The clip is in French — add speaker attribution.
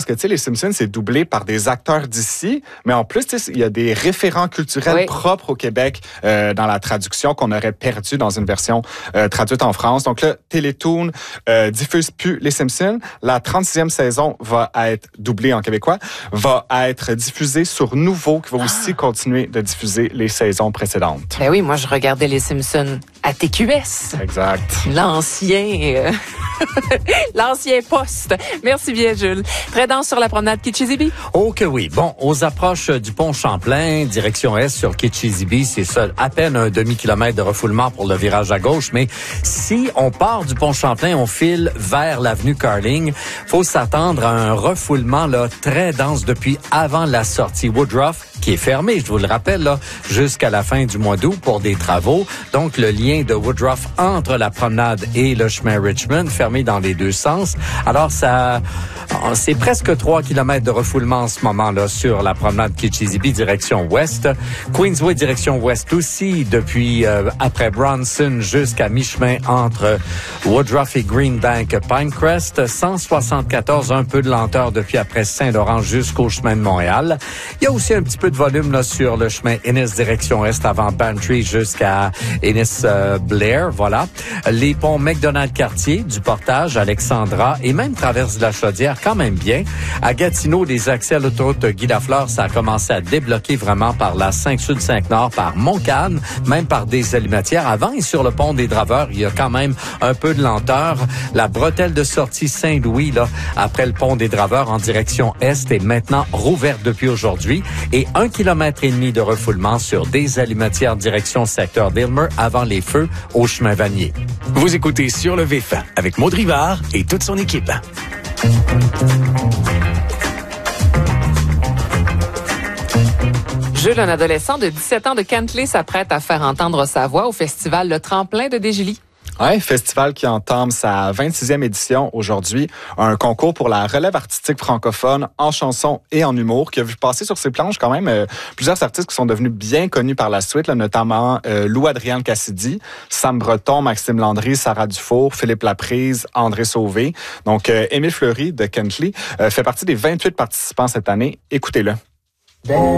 Speaker 1: que, tu sais, les Simpsons, c'est doublé par des acteurs d'ici, mais en plus, tu sais, il y a des référents culturels propres au Québec dans la traduction qu'on aurait perdu dans une version traduite en France. Donc là, Télétoon diffuse plus les Simpsons. La 36e saison va être doublée en québécois, va être diffusée sur Nouveau, qui va aussi continuer de diffuser les saisons précédentes.
Speaker 2: Ben oui, moi, je regardais les Simpsons à TQS.
Speaker 1: Exact.
Speaker 2: L'ancien poste. Merci bien, Jules. Très dense sur la promenade Kitchizibi?
Speaker 3: Oh que oui. Bon, aux approches du pont Champlain, direction est sur Kitchizibi, c'est seul à peine un demi-kilomètre de refoulement pour le virage à gauche. Mais si on part du pont Champlain, on file vers l'avenue Carling, faut s'attendre à un refoulement là très dense depuis avant la sortie Woodruff, qui est fermée, je vous le rappelle, là, jusqu'à la fin du mois d'août pour des travaux. Donc, le lien de Woodruff entre la promenade et le chemin Richmond, fermé dans les deux sens. Alors, c'est presque 3 kilomètres de refoulement en ce moment là sur la promenade Kitchizibi, direction ouest. Queensway, direction ouest aussi, depuis après Bronson jusqu'à mi-chemin entre Woodruff et Greenbank Pinecrest. 174, un peu de lenteur depuis après Saint-Laurent jusqu'au chemin de Montréal. Il y a aussi un petit peu de volume là sur le chemin Ennis direction est avant Bantry jusqu'à Ennis-Blair, voilà. Les ponts McDonald-Cartier, du Portage, Alexandra et même traverse de la Chaudière quand même bien. À Gatineau, les accès à l'autoroute Guy-Lafleur, ça a commencé à débloquer vraiment par la 5-Sud-5-Nord, par Montcalm, même par des Alimatières. Avant et sur le pont des Draveurs, il y a quand même un peu de lenteur. La bretelle de sortie Saint-Louis, là, après le pont des Draveurs en direction est, est maintenant rouverte depuis aujourd'hui. Et 1,5 km de refoulement sur des Alimatières direction secteur d'Aylmer avant les feux au chemin Vanier.
Speaker 4: Vous écoutez Sur le Vif avec Maud Rivard et toute son équipe.
Speaker 2: Jules, un adolescent de 17 ans de Cantley s'apprête à faire entendre sa voix au festival Le Tremplin de Desjolies.
Speaker 1: Oui, festival qui entame sa 26e édition aujourd'hui. Un concours pour la relève artistique francophone en chanson et en humour qui a vu passer sur ses planches quand même plusieurs artistes qui sont devenus bien connus par la suite, là, notamment Lou-Adrienne Cassidy, Sam Breton, Maxime Landry, Sarah Dufour, Philippe Laprise, André Sauvé. Donc, Émile Fleury de Cantley fait partie des 28 participants cette année. Écoutez-le.